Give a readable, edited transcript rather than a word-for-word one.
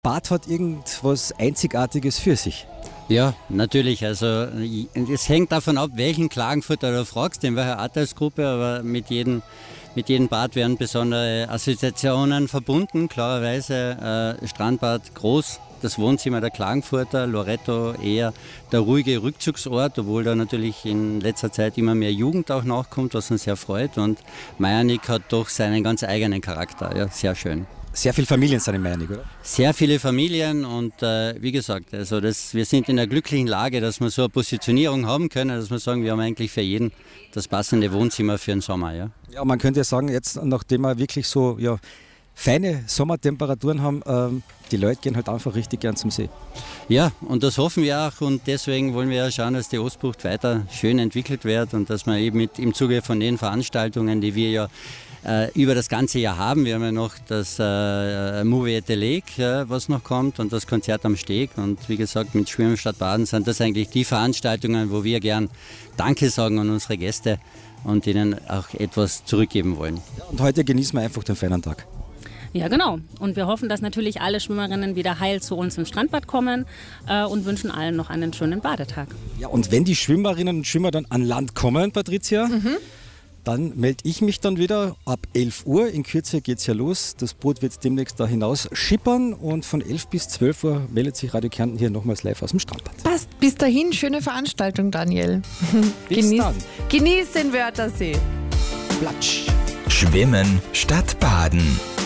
Bad hat irgendwas Einzigartiges für sich. Ja, natürlich. Also es hängt davon ab, welchen Klagenfurter du fragst, in welcher Altersgruppe, aber mit jedem Bad werden besondere Assoziationen verbunden. Klarerweise Strandbad groß, das Wohnzimmer der Klagenfurter, Loreto eher der ruhige Rückzugsort, obwohl da natürlich in letzter Zeit immer mehr Jugend auch nachkommt, was uns sehr freut. Und Maiernigg hat doch seinen ganz eigenen Charakter, ja, sehr schön. Sehr viele Familien sind in Maiernigg, oder? Sehr viele Familien und wie gesagt, also wir sind in der glücklichen Lage, dass wir so eine Positionierung haben können, dass wir sagen, wir haben eigentlich für jeden das passende Wohnzimmer für den Sommer. Ja, ja, man könnte ja sagen, jetzt nachdem wir wirklich so feine Sommertemperaturen haben, die Leute gehen halt einfach richtig gern zum See. Ja, und das hoffen wir auch und deswegen wollen wir ja schauen, dass die Ostbucht weiter schön entwickelt wird und dass man eben im Zuge von den Veranstaltungen, die wir ja über das ganze Jahr haben. Wir haben ja noch das Movie at the Lake, was noch kommt und das Konzert am Steg. Und wie gesagt, mit Schwimmen statt Baden sind das eigentlich die Veranstaltungen, wo wir gern Danke sagen an unsere Gäste und ihnen auch etwas zurückgeben wollen. Ja, und heute genießen wir einfach den feinen Tag. Ja, genau. Und wir hoffen, dass natürlich alle Schwimmerinnen wieder heil zu uns im Strandbad kommen und wünschen allen noch einen schönen Badetag. Ja, und wenn die Schwimmerinnen und Schwimmer dann an Land kommen, Patricia, dann melde ich mich dann wieder ab 11 Uhr. In Kürze geht es ja los. Das Boot wird demnächst da hinaus schippern und von 11 bis 12 Uhr meldet sich Radio Kärnten hier nochmals live aus dem Strandbad. Passt. Bis dahin, schöne Veranstaltung, Daniel. Genieß den Wörthersee. Platsch. Schwimmen statt Baden.